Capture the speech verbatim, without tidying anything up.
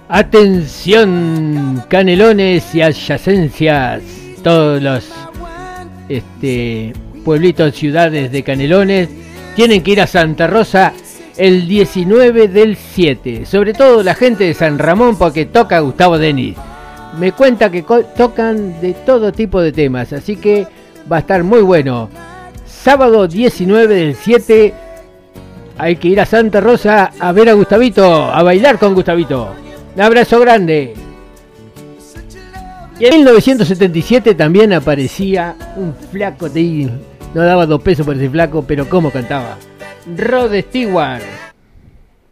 Atención, Canelones y adyacencias, todos los este, pueblitos, ciudades de Canelones tienen que ir a Santa Rosa el diecinueve del siete, sobre todo la gente de San Ramón, porque toca Gustavo Denis. Me cuenta que co- tocan de todo tipo de temas, así que va a estar muy bueno. Sábado diecinueve del siete hay que ir a Santa Rosa a ver a Gustavito, a bailar con Gustavito. Un abrazo grande. Y en mil novecientos setenta y siete también aparecía un flaco de ahí. No daba dos pesos por ese flaco, pero cómo cantaba. Rod Stewart.